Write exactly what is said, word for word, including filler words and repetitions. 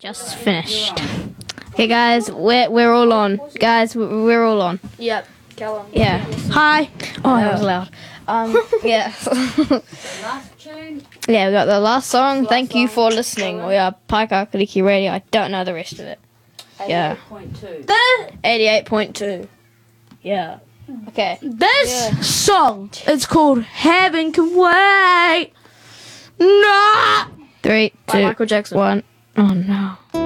Just finished. Okay, guys, we're we're all on. Guys, we're, we're all on. Yep. Callum. Yeah. Hi. Oh, that was loud. Um. Yeah. Last tune. Yeah, we got the last song. Thank you for listening. We are Paika Kaliki Radio. I don't know the rest of it. Yeah. eighty-eight point two. eighty-eight point two. Yeah. Okay. This Yeah. song is called Heaven Can Wait. No. Three, By two, Michael Jackson. one. Oh no.